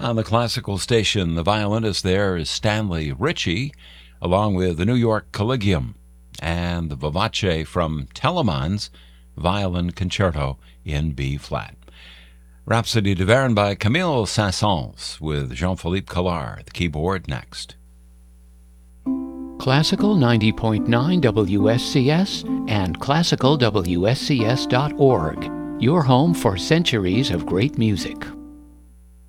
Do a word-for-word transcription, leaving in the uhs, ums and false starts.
On the classical station, the violinist there is Stanley Ritchie, along with the New York Collegium and the Vivace from Telemann's Violin Concerto in B-flat. Rhapsody de Verne by Camille Saint-Saëns with Jean-Philippe Collard at the keyboard next. Classical ninety point nine W S C S and classical W S C S dot org, your home for centuries of great music.